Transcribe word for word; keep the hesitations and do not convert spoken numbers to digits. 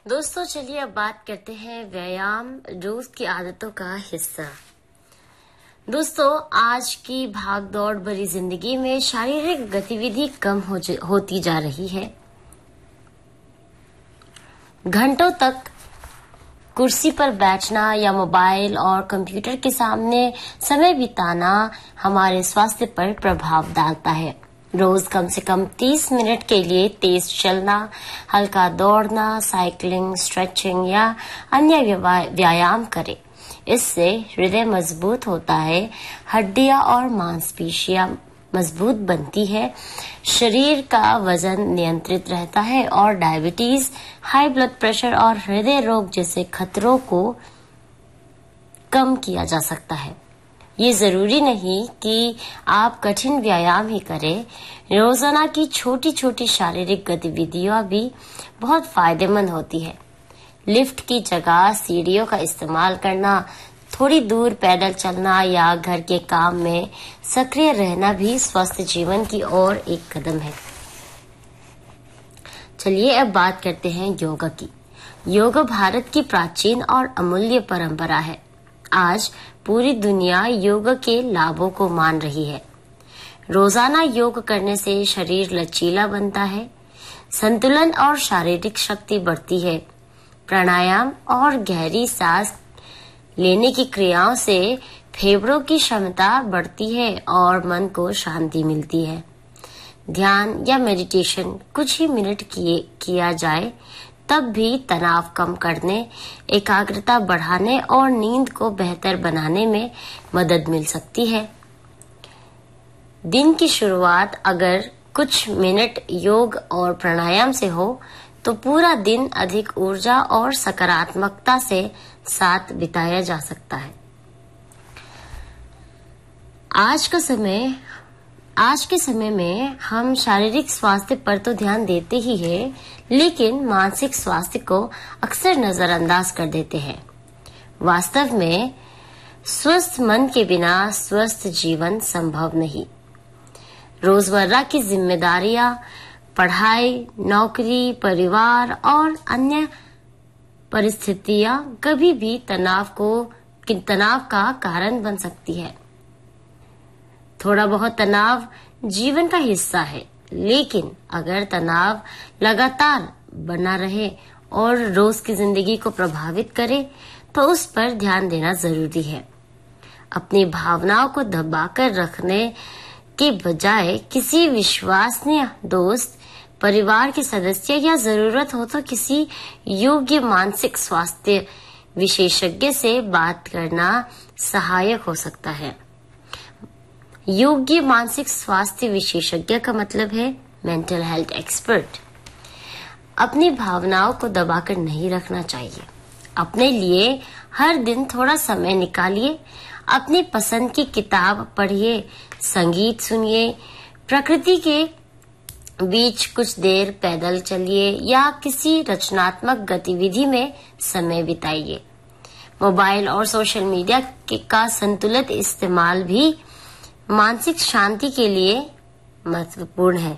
दोस्तों चलिए अब बात करते हैं व्यायाम रोज की आदतों का हिस्सा। दोस्तों आज की भाग दौड़ भरी जिंदगी में शारीरिक गतिविधि कम हो होती जा रही है। घंटों तक कुर्सी पर बैठना या मोबाइल और कंप्यूटर के सामने समय बिताना हमारे स्वास्थ्य पर प्रभाव डालता है। रोज कम से कम तीस मिनट के लिए तेज चलना, हल्का दौड़ना, साइकिलिंग, स्ट्रेचिंग या अन्य व्यायाम करें। इससे हृदय मजबूत होता है, हड्डियां और मांसपेशियां मजबूत बनती है, शरीर का वजन नियंत्रित रहता है और डायबिटीज, हाई ब्लड प्रेशर और हृदय रोग जैसे खतरों को कम किया जा सकता है। ये जरूरी नहीं कि आप कठिन व्यायाम ही करें, रोजाना की छोटी छोटी शारीरिक गतिविधियां भी बहुत फायदेमंद होती है। लिफ्ट की जगह सीढ़ियों का इस्तेमाल करना, थोड़ी दूर पैदल चलना या घर के काम में सक्रिय रहना भी स्वस्थ जीवन की ओर एक कदम है। चलिए अब बात करते हैं योगा की। योग भारत की प्राचीन और अमूल्य परंपरा है। आज पूरी दुनिया योग के लाभों को मान रही है। रोजाना योग करने से शरीर लचीला बनता है, संतुलन और शारीरिक शक्ति बढ़ती है। प्राणायाम और गहरी सांस लेने की क्रियाओं से फेफड़ों की क्षमता बढ़ती है और मन को शांति मिलती है। ध्यान या मेडिटेशन कुछ ही मिनट किए किया जाए तब भी तनाव कम करने, एकाग्रता बढ़ाने और नींद को बेहतर बनाने में मदद मिल सकती है। दिन की शुरुआत अगर कुछ मिनट योग और प्राणायाम से हो तो पूरा दिन अधिक ऊर्जा और सकारात्मकता से साथ बिताया जा सकता है। आज का समय आज के समय में हम शारीरिक स्वास्थ्य पर तो ध्यान देते ही हैं, लेकिन मानसिक स्वास्थ्य को अक्सर नजरअंदाज कर देते हैं। वास्तव में स्वस्थ मन के बिना स्वस्थ जीवन संभव नहीं। रोजमर्रा की जिम्मेदारियां, पढ़ाई, नौकरी, परिवार और अन्य परिस्थितियां कभी भी तनाव को तनाव का कारण बन सकती है। थोड़ा बहुत तनाव जीवन का हिस्सा है, लेकिन अगर तनाव लगातार बना रहे और रोज की जिंदगी को प्रभावित करे तो उस पर ध्यान देना जरूरी है। अपनी भावनाओं को दबाकर रखने के बजाय किसी विश्वसनीय दोस्त, परिवार के सदस्य या जरूरत हो तो किसी योग्य मानसिक स्वास्थ्य विशेषज्ञ से बात करना सहायक हो सकता है। योग्य मानसिक स्वास्थ्य विशेषज्ञ का मतलब है मेंटल हेल्थ एक्सपर्ट। अपनी भावनाओं को दबाकर नहीं रखना चाहिए। अपने लिए हर दिन थोड़ा समय निकालिए, अपनी पसंद की किताब पढ़िए, संगीत सुनिए, प्रकृति के बीच कुछ देर पैदल चलिए या किसी रचनात्मक गतिविधि में समय बिताइए। मोबाइल और सोशल मीडिया का संतुलित इस्तेमाल भी मानसिक शांति के लिए महत्वपूर्ण है।